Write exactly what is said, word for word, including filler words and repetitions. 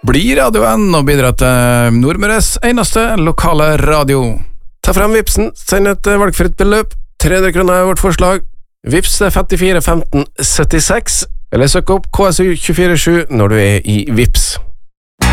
Bli radioen og bidra til Nordmøres eneste lokale radio. Ta frem Vipsen, send et valgfritt beløp. tre hundre kroner er vårt forslag. Vips er femtifire femten syttiseks, eller søk opp K S U to fire sju når du er i Vips.